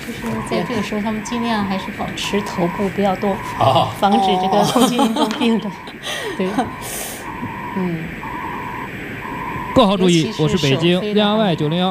就是在这个时候，他们尽量还是保持头部不要动， 好， 防止这个空气运动病的。对， 各号注意， 尤其是我是北京手飞的 12901